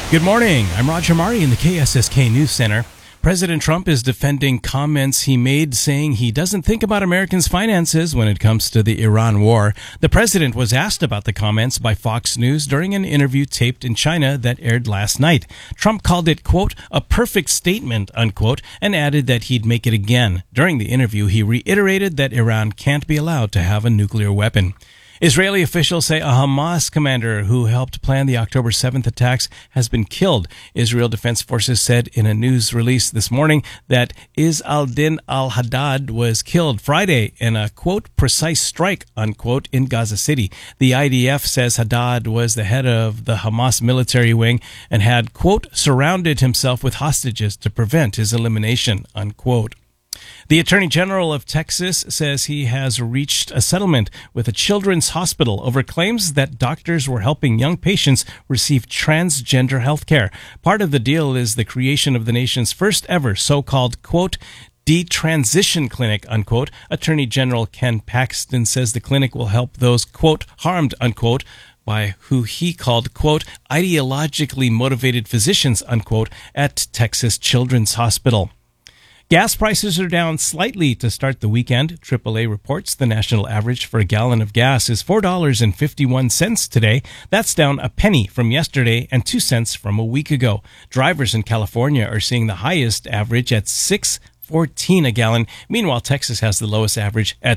Good morning. I'm Roger Mari in the KSSK News Center. President Trump is defending comments he made saying he doesn't think about Americans' finances when it comes to the Iran war. The president was asked about the comments by Fox News during an interview taped in China that aired last night. Trump called it, quote, a perfect statement, unquote, and added that he'd make it again. During the interview, he reiterated that Iran can't be allowed to have a nuclear weapon. Israeli officials say a Hamas commander who helped plan the October 7th attacks has been killed. Israel Defense Forces said in a news release this morning that Izz al-Din al-Haddad was killed Friday in a, quote, precise strike, unquote, in Gaza City. The IDF says Haddad was the head of the Hamas military wing and had, quote, surrounded himself with hostages to prevent his elimination, unquote. The Attorney General of Texas says he has reached a settlement with a children's hospital over claims that doctors were helping young patients receive transgender health care. Part of the deal is the creation of the nation's first ever so-called, quote, detransition clinic, unquote. Attorney General Ken Paxton says the clinic will help those, quote, harmed, unquote, by who he called, quote, ideologically motivated physicians, unquote, at Texas Children's Hospital. Gas prices are down slightly to start the weekend. AAA reports the national average for a gallon of gas is $4.51 today. That's down a penny from yesterday and 2 cents from a week ago. Drivers in California are seeing the highest average at $6.14 a gallon. Meanwhile, Texas has the lowest average at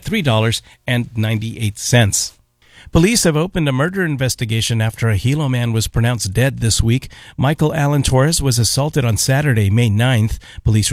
$3.98. Police have opened a murder investigation after a Hilo man was pronounced dead this week. Michael Allen Torres was assaulted on Saturday, May 9th. Police